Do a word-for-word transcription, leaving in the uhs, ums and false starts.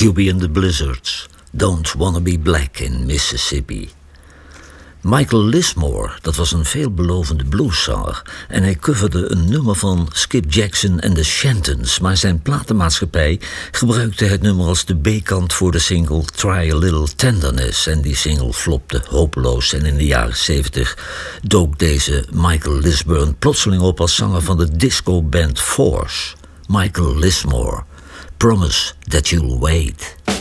Cubie and the Blizzards, Don't Wanna Be Black in Mississippi. Michael Lismore, dat was een veelbelovende blueszanger en hij coverde een nummer van Skip Jackson en de Shantons, maar zijn platenmaatschappij gebruikte het nummer als de B-kant voor de single Try a Little Tenderness en die single flopte hopeloos en in de jaren zeventig dook deze Michael Lismore plotseling op als zanger van de disco-band Force. Michael Lismore, Promise That You'll Wait.